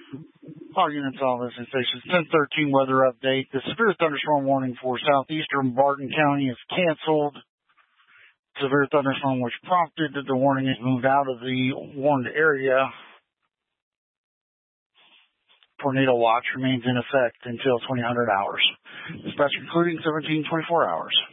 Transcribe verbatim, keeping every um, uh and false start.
All units on listening station. ten thirteen weather update. The severe thunderstorm warning for southeastern Barton County is canceled. Severe thunderstorm which prompted the warning is moved out of the warned area. Tornado watch remains in effect until twenty hundred hours. Dispatch concluding seventeen twenty-four hours.